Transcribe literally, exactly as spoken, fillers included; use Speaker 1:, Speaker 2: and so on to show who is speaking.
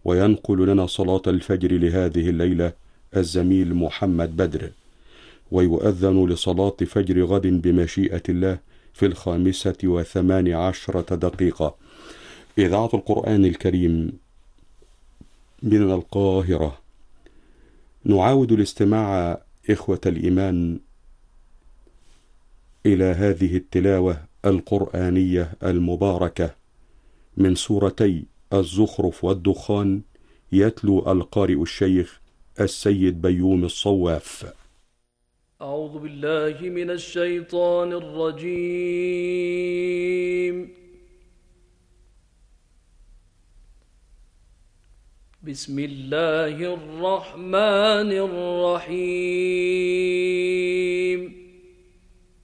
Speaker 1: وينقل لنا صلاة الفجر لهذه الليلة الزميل محمد بدر، ويؤذن لصلاة فجر غد بمشيئة الله في الخامسة وثمان عشرة دقيقة. إذاعة القرآن الكريم من القاهرة. نعاود الاستماع إخوة الإيمان إلى هذه التلاوة القرآنية المباركة من سورتي الزخرف والدخان، يتلو القارئ الشيخ السيد بيوم الصواف.
Speaker 2: أعوذ بالله من الشيطان الرجيم. بسم الله الرحمن الرحيم.